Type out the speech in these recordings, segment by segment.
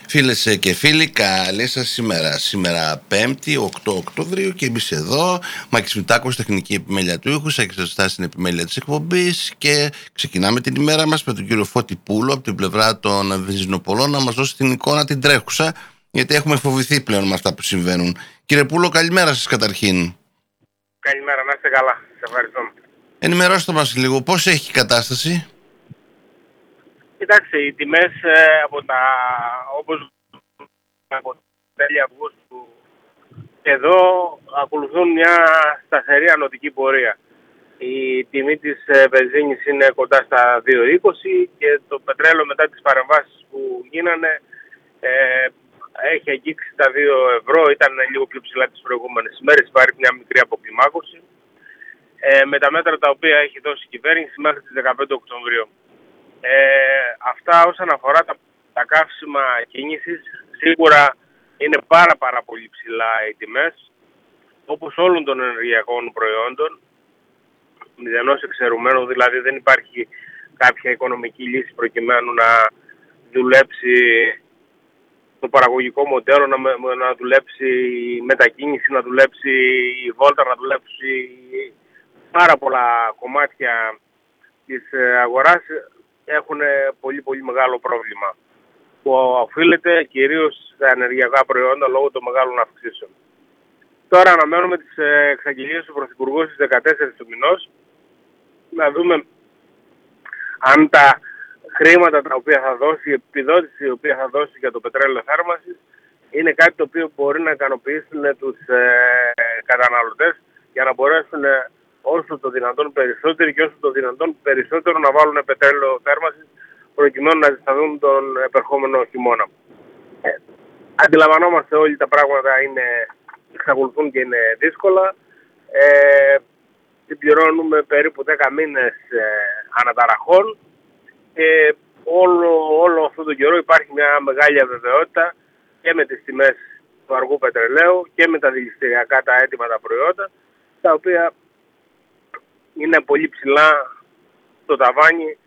Φίλες και φίλοι, καλή σας σήμερα. Σήμερα 5η, 8 Οκτωβρίου και εμείς εδώ. Μάκης Μητάκος, τεχνική επιμέλεια του ήχου, Σάκης Ζωστάς στην επιμέλεια της εκπομπής και ξεκινάμε την ημέρα μας με τον κύριο Φώτη Πούλο από την πλευρά των Βυζινοπολών να μας δώσει την εικόνα την τρέχουσα, γιατί έχουμε φοβηθεί πλέον με αυτά που συμβαίνουν. Κύριε Πούλο, καλημέρα σας καταρχήν. Καλημέρα, να είστε καλά. Σε ευχαριστώ. Ενημερώστε μας λίγο, πώς έχει η κατάσταση? Κοιτάξτε, οι τιμές όπως από τέλη Αυγούστου εδώ ακολουθούν μια σταθερή ανωτική πορεία. Η τιμή της βενζίνης είναι κοντά στα 2,20 και το πετρέλαιο μετά τις παρεμβάσεις που γίνανε έχει αγγίξει τα 2 ευρώ, ήταν λίγο πιο ψηλά τις προηγούμενες ημέρες, υπάρχει μια μικρή αποκλιμάκωση με τα μέτρα τα οποία έχει δώσει η κυβέρνηση μέχρι τις 15 Οκτωβρίου. Αυτά όσον αφορά τα καύσιμα κίνησης, σίγουρα είναι πάρα πολύ ψηλά οι τιμές, όπως όλων των ενεργειακών προϊόντων, μηδενός εξαιρουμένου, δηλαδή δεν υπάρχει κάποια οικονομική λύση προκειμένου να δουλέψει το παραγωγικό μοντέλο, να δουλέψει η μετακίνηση, να δουλέψει η βόλτα, να δουλέψει πάρα πολλά κομμάτια της αγοράς έχουν πολύ μεγάλο πρόβλημα που οφείλεται κυρίως στα ενεργειακά προϊόντα λόγω των μεγάλων αυξήσεων. Τώρα αναμένουμε τις εξαγγελίες του Πρωθυπουργού στις 14 του μηνός να δούμε αν τα χρήματα τα οποία θα δώσει, η επιδότηση η οποία θα δώσει για το πετρέλαιο θέρμανσης είναι κάτι το οποίο μπορεί να ικανοποιήσουν τους καταναλωτές για να μπορέσουν όσο το δυνατόν περισσότερο και όσο το δυνατόν περισσότερο να βάλουν πετρέλαιο θέρμανσης προκειμένου να ζεσταθούν τον επερχόμενο χειμώνα. Αντιλαμβανόμαστε όλοι τα πράγματα εξακολουθούν και είναι δύσκολα. Συμπληρώνουμε περίπου 10 μήνες αναταραχών και όλο αυτόν τον καιρό υπάρχει μια μεγάλη αβεβαιότητα και με τις τιμές του αργού πετρελαίου και με τα δηληστηριακά τα έτοιμα τα προϊόντα, τα οποία είναι πολύ ψηλά στο ταβάνι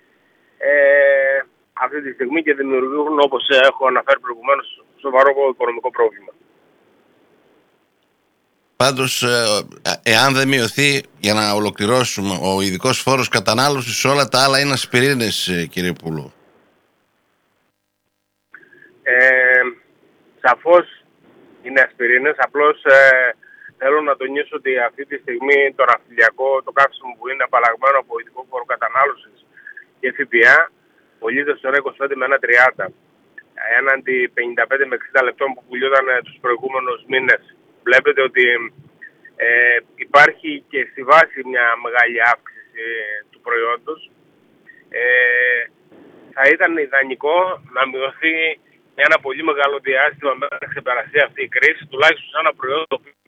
αυτή τη στιγμή και δημιουργούν, όπως έχω αναφέρει προηγουμένως, σοβαρό οικονομικό πρόβλημα. Πάντως, εάν δεν μειωθεί, για να ολοκληρώσουμε, ο ειδικός φόρος κατανάλωσης, όλα τα άλλα είναι ασπιρίνες, κύριε Πούλο. Σαφώς είναι ασπιρίνες, απλώς θέλω να τονίσω ότι αυτή τη στιγμή το ναυτιλιακό, το καύσιμο που είναι απαλλαγμένο από ειδικό φόρο κατανάλωσης και ΦΠΑ, πωλείται στο 1,25 με 1,30. Έναντι 55 με 60 λεπτών που πουλιόταν τους προηγούμενους μήνες. Βλέπετε ότι υπάρχει και στη βάση μια μεγάλη αύξηση του προϊόντος. Θα ήταν ιδανικό να μειωθεί για ένα πολύ μεγάλο διάστημα μέχρι να ξεπεραστεί αυτή η κρίση, τουλάχιστον σε ένα προϊόν το οποίο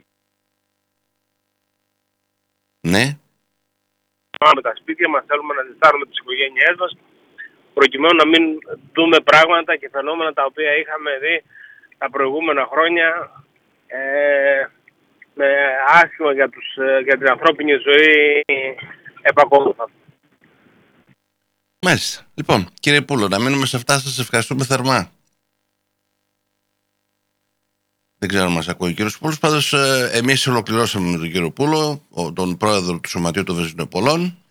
πάμε τα σπίτια μας, θέλουμε να ζεστάνουμε τις οικογένειές μας, προκειμένου να μην δούμε πράγματα και φαινόμενα τα οποία είχαμε δει τα προηγούμενα χρόνια με άσχημα για την ανθρώπινη ζωή επακόλουθα. Μάλιστα. Λοιπόν, κύριε Πούλο, να μείνουμε σε αυτά. Σας ευχαριστούμε θερμά. Δεν ξέρω αν μας ακούει ο κύριος Πούλος. Πάντως, εμείς ολοκληρώσαμε με τον κύριο Πούλο, τον πρόεδρο του Σωματείου των Βυζινοπολών.